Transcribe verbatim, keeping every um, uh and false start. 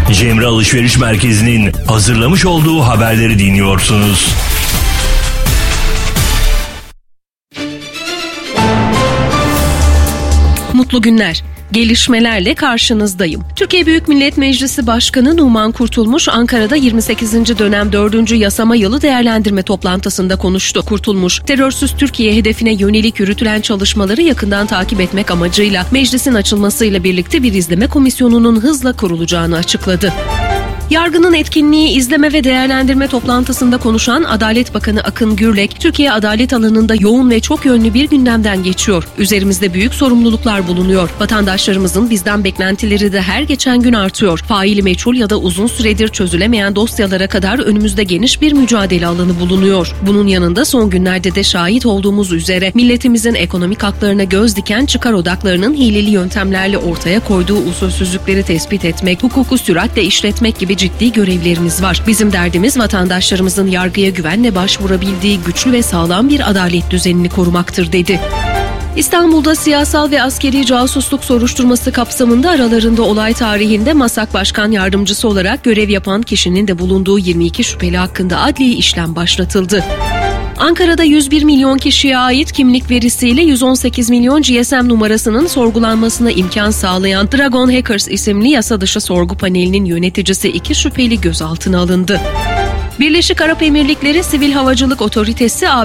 Cemre Alışveriş Merkezi'nin hazırlamış olduğu haberleri dinliyorsunuz. Mutlu günler. Gelişmelerle karşınızdayım. Türkiye Büyük Millet Meclisi Başkanı Numan Kurtulmuş, Ankara'da yirmi sekizinci dönem dördüncü yasama yılı değerlendirme toplantısında konuştu. Kurtulmuş, terörsüz Türkiye hedefine yönelik yürütülen çalışmaları yakından takip etmek amacıyla meclisin açılmasıyla birlikte bir izleme komisyonunun hızla kurulacağını açıkladı. Yargının etkinliği, izleme ve değerlendirme toplantısında konuşan Adalet Bakanı Akın Gürlek, Türkiye adalet alanında yoğun ve çok yönlü bir gündemden geçiyor. Üzerimizde büyük sorumluluklar bulunuyor. Vatandaşlarımızın bizden beklentileri de her geçen gün artıyor. Faili meçhul ya da uzun süredir çözülemeyen dosyalara kadar önümüzde geniş bir mücadele alanı bulunuyor. Bunun yanında son günlerde de şahit olduğumuz üzere milletimizin ekonomik haklarına göz diken çıkar odaklarının hileli yöntemlerle ortaya koyduğu usulsüzlükleri tespit etmek, hukuku süratle işletmek gibi ciddi görevlerimiz var. Bizim derdimiz vatandaşlarımızın yargıya güvenle başvurabildiği güçlü ve sağlam bir adalet düzenini korumaktır, dedi. İstanbul'da siyasal ve askeri casusluk soruşturması kapsamında aralarında olay tarihinde MASAK Başkan Yardımcısı olarak görev yapan kişinin de bulunduğu yirmi iki şüpheli hakkında adli işlem başlatıldı. Ankara'da yüz bir milyon kişiye ait kimlik verisiyle yüz on sekiz milyon G S M numarasının sorgulanmasına imkan sağlayan Dragon Hackers isimli yasa dışı sorgu panelinin yöneticisi iki şüpheli gözaltına alındı. Birleşik Arap Emirlikleri Sivil Havacılık Otoritesi A